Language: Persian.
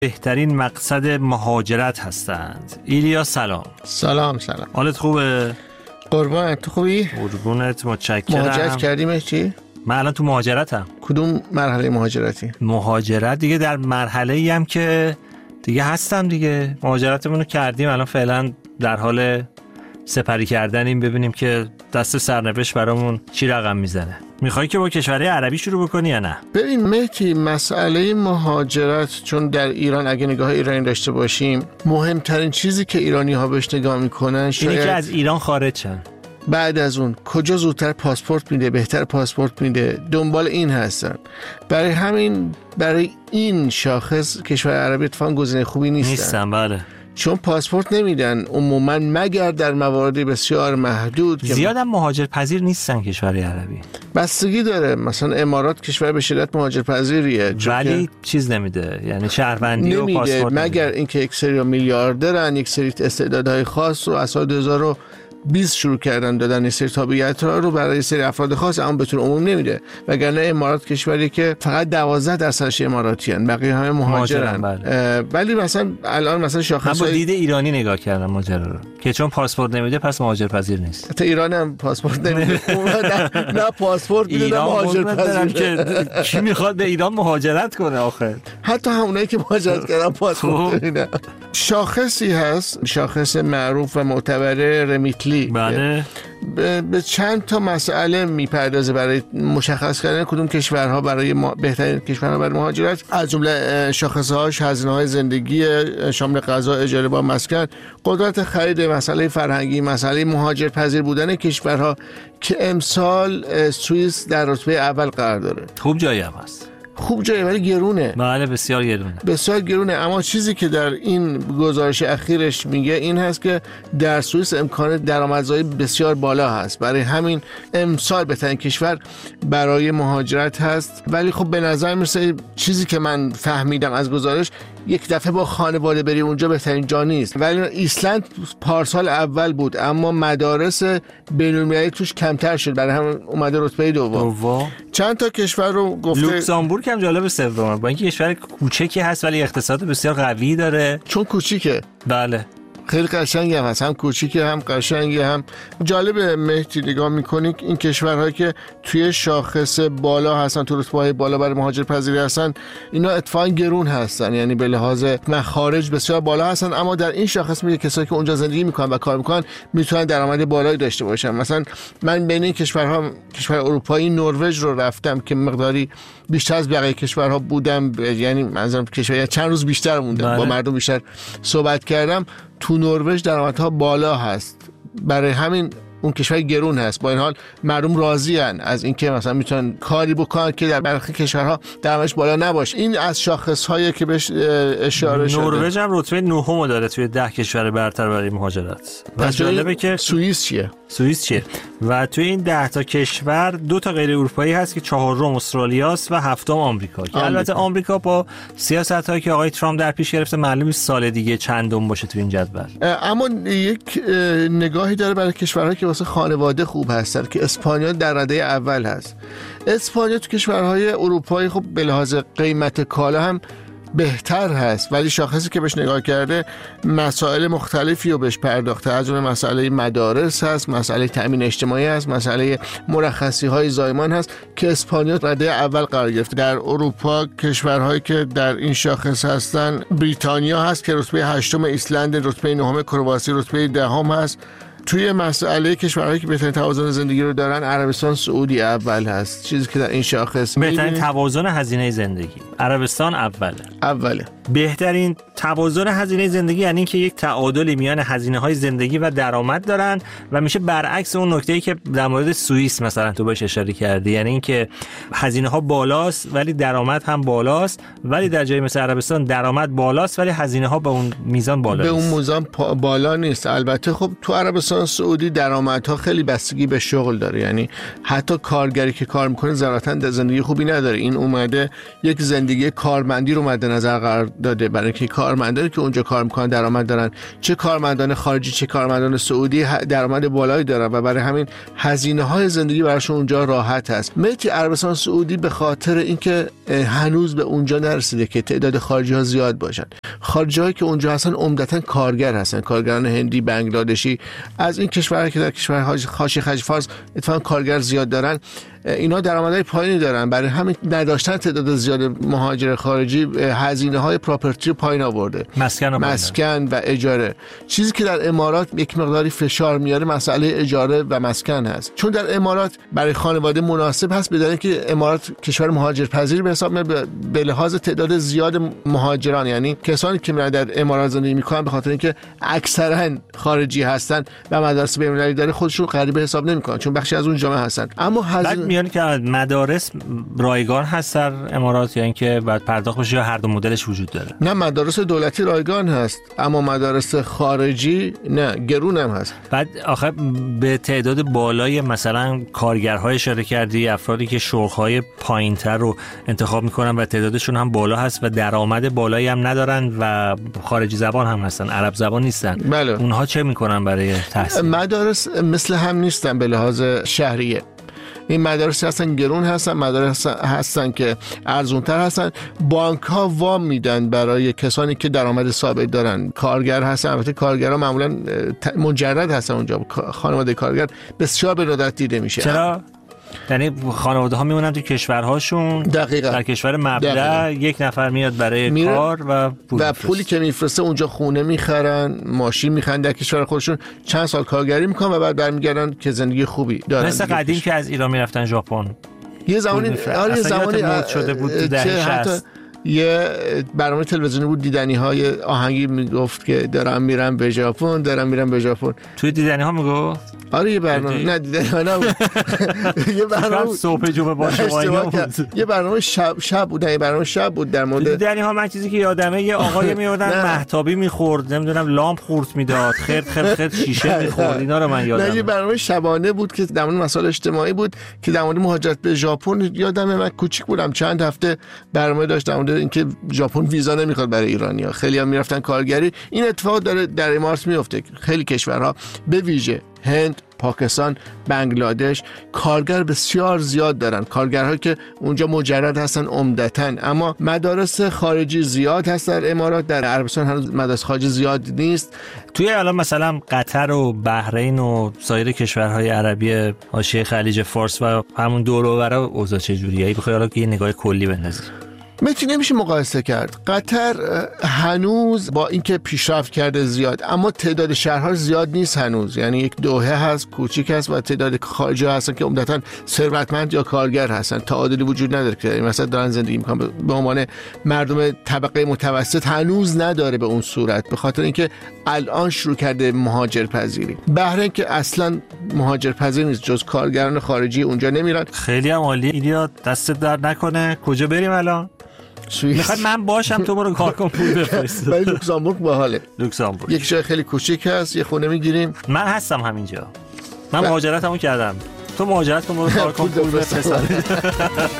بهترین مقصد مهاجرت هستند. ایلیا سلام. سلام. حالت خوبه؟ قربان، تو خوبی؟ قربونت، متشکرم. مهاجرت کردیم چی؟ من الان تو مهاجرتم. کدوم مرحله مهاجرتی؟ مهاجرت دیگه در مرحله‌ای هم که دیگه هستم دیگه. مهاجرتمون رو کردیم، الان فعلا در حال سپری کردنیم، ببینیم که دست سرنوشت برامون چی رقم میزنه. میخوایی که با کشورهای عربی شروع بکنی یا نه؟ ببین مهدی، مسئله مهاجرت چون در ایران اگه نگاه ایرانی داشته باشیم، مهمترین چیزی که ایرانی ها بهش نگاه میکنن شاید اینه که از ایران خارج شن. بعد از اون کجا زودتر پاسپورت میده، بهتر پاسپورت میده، دنبال این هستن. برای این شاخص کشور عربی اتفاقا گزینه خوبی نیستن. بله. چون پاسپورت نمیدن عموما مگر در موارد بسیار محدود. زیادم مهاجر پذیر نیستن کشورهای عربی. بستگی داره، مثلا امارات کشور به شدت مهاجر پذیریه ولی چیز نمیده، یعنی شهروندی و پاسپورت مگر اینکه یک سری میلیاردرن، یک سری استعدادهای خاص رو از سال 2020 شروع کردن دادن سری تابعیت رو برای سری افراد خاص، اما به طور عموم نمیده. وگرنه امارات کشوری که فقط 12% اماراتیان، بقیه همه مهاجرن. ولی مثلا الان مثلا شاخص من با دید ایرانی نگاه کردم ماجرا رو که چون پاسپورت نمیده پس مهاجر پذیر نیست. حتی ایران هم پاسپورت نمیده. نه پاسپورت میده نه مهاجر پذیر. که کی میخواد به ایران مهاجرت کنه آخه؟ حتی همونایی که مهاجرت کردن پاسپورت نمیدن. شاخصی هست، شاخص معروف و معتبر رمیتلی. بله. به چند تا مسئله میپردازه برای مشخص کردن کدوم کشورها برای بهترین کشورها برای مهاجرت. از جمله شاخصهاش هزینه‌های زندگی شامل غذا، اجاره با مسکن، قدرت خرید، مسئله فرهنگی، مسئله مهاجر پذیر بودن کشورها که امسال سوئیس در رتبه اول قرار داره. خوب جایی هم هست. خوب جایی ولی گرونه. بله بسیار گرونه. اما چیزی که در این گزارش اخیرش میگه این هست که در سوئیس امکان درآمدزایی بسیار بالا هست، برای همین امسال بهترین کشور برای مهاجرت هست. ولی خب به نظر میرسه چیزی که من فهمیدم از گزارش، یک دفعه با خانواده بری اونجا بهترین جا نیست. ولی ایسلند پارسال اول بود اما مدارس بین‌المللی توش کمتر شد، برای همین اومده رتبه دوم. چند تا کشور رو گفته. لوکزامبورگ هم جالب سومه، با اینکه کشور کوچکی هست ولی اقتصاد بسیار قوی داره. چون کوچیکه. بله. خیلی قشنگی هم هست، هم کوچیکه هم قشنگی هم جالبه. مهدی نگاه میکنی این کشورهایی که توی شاخص بالا هستن، تو رتبه‌های بالا برای مهاجر پذیری هستن، اینا اتفاقا گرون هستن، یعنی به لحاظ مخارج بسیار بالا هستن. اما در این شاخص میگه کسایی که اونجا زندگی میکنن و کار میکنن میتونن درآمد بالایی داشته باشن. مثلا من بین این کشور اروپایی نروژ رو رفتم که مقداری بیشتر از بقیه کشورها بودم، یعنی منظورم کشور چند روز بیشتر موندم، با مردم بیشتر صحبت کردم. تو نروژ درآمدها بالا هست، برای همین اون کشور گرون هست. با این حال مردم راضی ان از اینکه مثلا میتونن کاری بکنن که در برخی کشورها درآمدش بالا نباشه. این از شاخص‌هایی که بهش اشاره شده. نروژ هم رتبه 9 داره توی 10 کشور برتر برای مهاجرت. و جالبه که سوئیس چیه؟ و توی این 10 تا کشور 2 تا غیر اروپایی هست که 4م استرالیاست و 7م آمریکا. که البته آمریکا با سیاستایی که آقای ترامپ در پیش گرفته معلوم نیست سال دیگه چندم باشه تو این جدول. اما یک نگاهی داره برای کشورهایی که واسه خانواده خوب هستن که اسپانیا در رده اول هست. اسپانیا تو کشورهای اروپایی خب به لحاظ قیمت کالا هم بهتر هست، ولی شاخصی که بهش نگاه کرده مسائل مختلفی رو بهش پرداخته. از جمله مسئله مدارس هست، مسئله تامین اجتماعی هست، مسئله مرخصی‌های زایمان هست که اسپانیا رده اول قرار گرفته. در اروپا کشورهایی که در این شاخص هستن بریتانیا هست که رتبه 8م، ایسلند رتبه 9م، کرواسی رتبه 10م هست. توی مسئله کشورهایی که بهترین توازن زندگی رو دارن عربستان سعودی اول هست، چیزی که در این شاخص بهترین توازن هزینه زندگی عربستان اوله. بهترین توازن هزینه زندگی یعنی که یک تعادلی میان هزینه‌های زندگی و درآمد دارن و میشه برعکس اون نکته‌ای که در مورد سوئیس مثلا تو بهش اشاره کردی، یعنی اینکه هزینه‌ها بالاست ولی درآمد هم بالاست، ولی در جای مثل عربستان درآمد بالاست ولی هزینه‌ها به اون میزان بالا نیست. به اون میزان بالا نیست. البته خب تو عربستان سعودی درآمدها خیلی بستگی به شغل داره، یعنی حتی کارگری که کار میکنه ذاتاً زندگی خوبی نداره. این اومده یک زندگی زندگی کارمندی رو مد نظر قرار داده، برای اینکه کارمندانی که اونجا کار میکنن درآمد دارن، چه کارمندان خارجی چه کارمندان سعودی درآمد بالایی دارن و برای همین هزینه‌های زندگی براشون اونجا راحت است. ملک عربستان سعودی به خاطر اینکه هنوز به اونجا نرسیده که تعداد خارجی‌ها زیاد باشن، خارجی‌هایی که اونجا هستن عمدتاً کارگر هستن، کارگران هندی، بنگلادشی، از این کشورها که در کشورهای حاشیه خلیج فارس اتفاقاً کارگر زیاد دارن، اینا درآمدهای پایینی دارن. برای همین نداشتن تعداد زیاد مهاجر خارجی هزینه‌های پراپرتی رو پایین آورده، مسکن و اجاره. چیزی که در امارات یک مقداری فشار میاره مسئله اجاره و مسکن هست، چون در امارات برای خانواده مناسب هست، بدون که امارات کشور مهاجرپذیر به حساب میاد به لحاظ تعداد زیاد مهاجران، یعنی کسانی که میرن در امارات زندگی میکنن به خاطر اینکه اکثرا خارجی هستن و مدارس بین‌المللی داره، خودشون غریبه حساب نمیکنن چون بخشی از اون جامعه هستن. اما میان که مدارس رایگان هست در امارات یا اینکه بعد پرداخت بشه یا هر دو مدلش وجود داره؟ نه، مدارس دولتی رایگان هست اما مدارس خارجی نه، گرون هم هست. بعد آخه به تعداد بالای مثلا کارگرهای اشاره کردی، افرادی که شغل‌های پایین‌تر رو انتخاب میکنن و تعدادشون هم بالا هست و درآمد بالایی هم ندارن و خارجی زبان هم هستن، عرب زبان نیستن. بله. اونها چه میکنن برای تحصیل؟ مدارس مثل هم نیستن به لحاظ شهریه. این مدارس هستن گرون هستن، مدارس هستن که ارزونتر هستن. بانک ها وام میدن برای کسانی که درآمد ثابت دارن، کارگر هستن. البته کارگرها معمولا مجرد هستن اونجا، خانواده کارگر بسیار به ندرت دیده میشه. چرا؟ یعنی خانواده ها میمونن تو کشورهاشون، دقیقاً در کشور مبدأ یک نفر میاد برای کار و پولی که میفرسته اونجا خونه میخرن، ماشین میخرن در کشور خودشون، چند سال کارگری میکنن و بعد برمیگردن که زندگی خوبی دارن. مثل قدیم که از ایران میرفتن ژاپن. یه زمانی مد شده بود تو دهه 60. یه برنامه تلویزیونی بود، دیدنی های آهنگی میگفت که دارم میرم به ژاپن، دارم میرم به ژاپن. توی دیدنی ها میگفت؟ آره یه برنامه، نه دیدنی ها نبود. یه برنامه صبح جمعه باشه بود. یه برنامه شب بود، یه برنامه شب بود در مورد دیدنی ها. من چیزی که یادمه یه آقای میوردن مهتابی میخورد، نمیدونم لامپ خورد میداد، خرد شیشه میخورد، اینا رو من یادمه. نه یه برنامه شبانه بود که در مورد مسائل اجتماعی بود که در مورد مهاجرت به ژاپن. یادمه من کوچیک بودم، چند هفته برنامه داشت در مورد اینکه ژاپن ویزا نمیخواد برای ایرانی‌ها، خیلی‌ها میرفتن کارگری. این اتفاق داره در امارات میفته، خیلی کشورها به ویژه هند، پاکستان، بنگلادش کارگر بسیار زیاد دارن، کارگرها که اونجا مجرد هستن عمدتاً. اما مدارس خارجی زیاد هست در امارات، در عربستان هنوز مدارس خارجی زیاد نیست. توی الان مثلا قطر و بحرین و سایر کشورهای عربی حاشیه خلیج فارس و همون دور و بر اوضاع چجوریه؟ ای بخوای که یه نگاه کلی بندازی. نمیشه مقایسه کرد. قطر هنوز با اینکه پیشرفت کرده زیاد، اما تعداد شهرها زیاد نیست هنوز. یعنی یک دوحه هست، کوچیک هست و تعداد خارجی هستن که عمدتاً ثروتمند یا کارگر هستن. تعادلی وجود نداره که مثلا دارن زندگی میکنن. به عنوان مردم طبقه متوسط هنوز نداره به اون صورت، به خاطر اینکه الان شروع کرده مهاجرپذیری. بحرین که اصلا مهاجرپذیر نیست، جز کارگران خارجی اونجا نمیرن. خیلی هم عالی. ایلیا دستت درد نکنه. کجا بریم الان؟ میخواد من باشم تو برو کار کن پول بفرست. ولی لوکزامبورگ باحاله. لوکزامبورگ یک جای خیلی کوچیک هست، یه خونه میگیریم. من هستم همینجا. من مهاجرتمو کردم. تو مهاجرت کن برو کار کن پول بفرست.